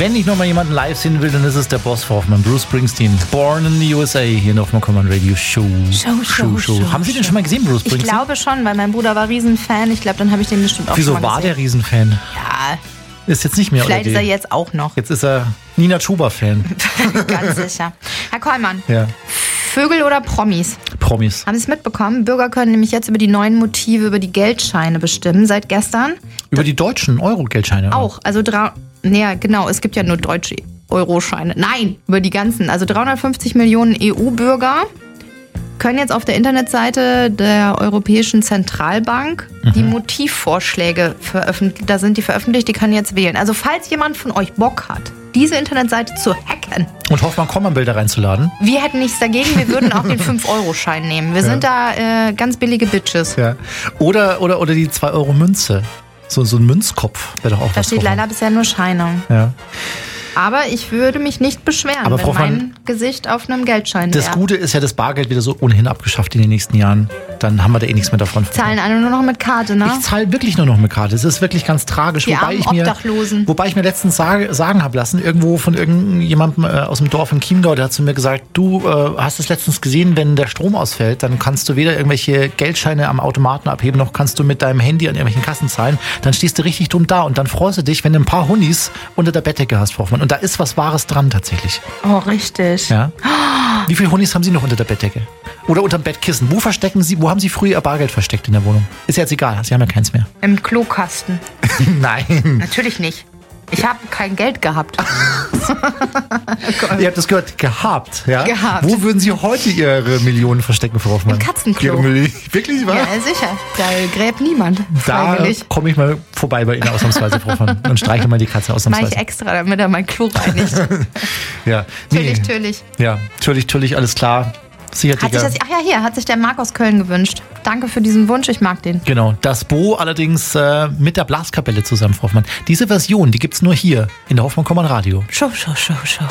Wenn ich nochmal jemanden live sehen will, dann ist es der Boss Frau Hoffmann, Bruce Springsteen. Born in the USA, hier in der Hoffmann Common Radio Show. Haben Sie den schon mal gesehen, Bruce Springsteen? Ich glaube schon, weil mein Bruder war Riesenfan. Ich glaube, dann habe ich den bestimmt auch schon mal gesehen. Wieso war der Riesenfan? Ja. Ist jetzt nicht mehr, vielleicht ist er jetzt auch noch. Jetzt ist er Nina Chuba-Fan. Ganz sicher. Herr Kollmann, ja. Vögel oder Promis? Promis. Haben Sie es mitbekommen? Bürger können nämlich jetzt über die neuen Motive, über die Geldscheine bestimmen, seit gestern. Über die deutschen Euro-Geldscheine? Auch. Also, ja, genau, es gibt ja nur deutsche Euroscheine. Nein, über die ganzen. Also 350 Millionen EU-Bürger können jetzt auf der Internetseite der Europäischen Zentralbank die Motivvorschläge veröffentlichen. Da sind die veröffentlicht, die können jetzt wählen. Also falls jemand von euch Bock hat, diese Internetseite zu hacken. Und Hoffmann-Kommern-Bilder reinzuladen. Wir hätten nichts dagegen, wir würden auch den 5-Euro-Schein nehmen. Wir sind da ganz billige Bitches. Ja. Oder die 2-Euro-Münze. So ein Münzkopf wäre doch auch was. Da steht leider bisher nur Scheine. Ja. Aber ich würde mich nicht beschweren, aber wenn mein Gesicht auf einem Geldschein wäre. Das Gute ist ja, das Bargeld wieder so ohnehin abgeschafft in den nächsten Jahren. Dann haben wir da eh nichts mehr davon. Zahlen alle nur noch mit Karte, ne? Ich zahle wirklich nur noch mit Karte. Das ist wirklich ganz tragisch. Die armen Obdachlosen. Wobei ich mir letztens sagen habe lassen, irgendwo von irgendjemandem aus dem Dorf in Chiemgau, der hat zu mir gesagt, du hast es letztens gesehen, wenn der Strom ausfällt, dann kannst du weder irgendwelche Geldscheine am Automaten abheben, noch kannst du mit deinem Handy an irgendwelchen Kassen zahlen. Dann stehst du richtig dumm da und dann freust du dich, wenn du ein paar Hunnis unter der Bettdecke hast, Frau Hoffmann. Und da ist was Wahres dran tatsächlich. Oh, richtig. Ja. Wie viele Hunnis haben Sie noch unter der Bettdecke? Oder unterm Bettkissen? Wo haben Sie früher Ihr Bargeld versteckt in der Wohnung? Ist jetzt egal, Sie haben ja keins mehr. Im Klokasten. Nein. Natürlich nicht. Ich habe kein Geld gehabt. Ihr habt das gehört, gehabt, ja? Gehabt. Wo würden Sie heute Ihre Millionen verstecken, Frau Hoffmann? Im Katzenklo. Wirklich, wahr? Ja, sicher. Da gräbt niemand. Da komme ich mal vorbei bei Ihnen ausnahmsweise, Frau Hoffmann. Und streiche mal die Katze ausnahmsweise. Mach ich extra, damit er mein Klo reinigt. Ja. Natürlich. Ja, natürlich, alles klar. Hat sich der Marc aus Köln gewünscht. Danke für diesen Wunsch, ich mag den. Genau, das Bo allerdings mit der Blaskapelle zusammen, Frau Hoffmann. Diese Version, die gibt's nur hier in der Hoffmann Common Radio. Show.